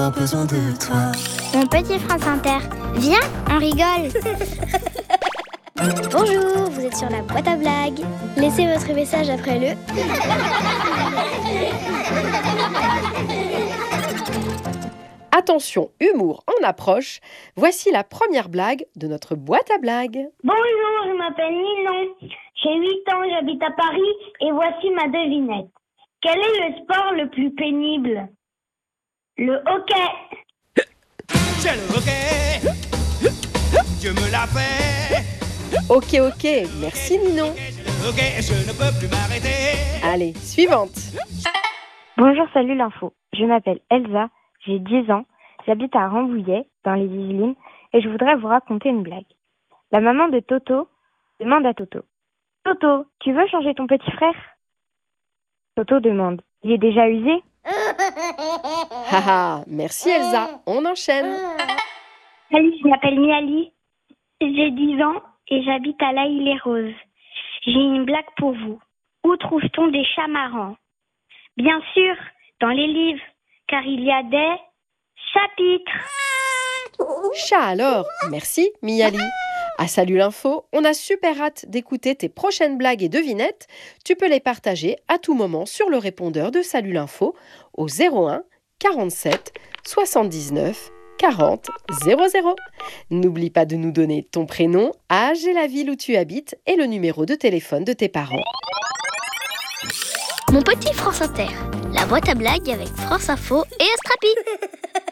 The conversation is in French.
besoin de toi. Mon petit France Inter, viens, on rigole. Bonjour, vous êtes sur la boîte à blagues. Laissez votre message après le... Attention, humour en approche. Voici la première blague de notre boîte à blagues. Bonjour, je m'appelle Ninon. J'ai 8 ans, j'habite à Paris et voici ma devinette. Quel est le sport le plus pénible? Le hockey. C'est le hockey. Dieu me l'a fait. Ok, merci Ninon. Le hockey, je ne peux plus m'arrêter. Allez, suivante. Bonjour, salut l'info. Je m'appelle Elsa, j'ai 10 ans, j'habite à Rambouillet, dans les Yvelines, et je voudrais vous raconter une blague. La maman de Toto demande à Toto: Toto, tu veux changer ton petit frère? Toto demande: il est déjà usé? Haha, merci Elsa, on enchaîne. Salut, je m'appelle Miali. J'ai 10 ans et j'habite à La Île-et-Rose. J'ai une blague pour vous. Où trouve-t-on des chats marrants? Bien sûr, dans les livres, car il y a des chapitres. Chat alors, merci Miali. À Salut l'info, on a super hâte d'écouter tes prochaines blagues et devinettes. Tu peux les partager à tout moment sur le répondeur de Salut l'info au 01 47 79 40 00. N'oublie pas de nous donner ton prénom, âge et la ville où tu habites et le numéro de téléphone de tes parents. Mon petit France Inter, la boîte à blagues avec France Info et Astrapi.